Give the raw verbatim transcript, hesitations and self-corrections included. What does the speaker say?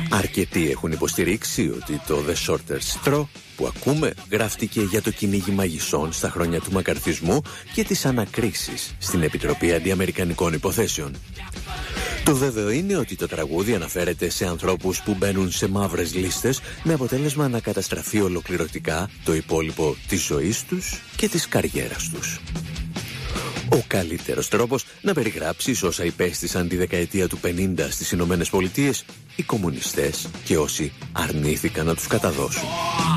Αρκετοί έχουν υποστηρίξει ότι το The Shorter Straw που ακούμε γράφτηκε για το κυνήγι μαγισσών στα χρόνια του μακαρθισμού και τις ανακρίσεις στην Επιτροπή Αντιαμερικανικών Υποθέσεων. Το βέβαιο είναι ότι το τραγούδι αναφέρεται σε ανθρώπους που μπαίνουν σε μαύρες λίστες με αποτέλεσμα να καταστραφεί ολοκληρωτικά το υπόλοιπο της ζωής τους και της καριέρας τους. Ο καλύτερος τρόπος να περιγράψεις όσα υπέστησαν τη δεκαετία του πενήντα στις Ηνωμένες Πολιτείες οι κομμουνιστές και όσοι αρνήθηκαν να τους καταδώσουν.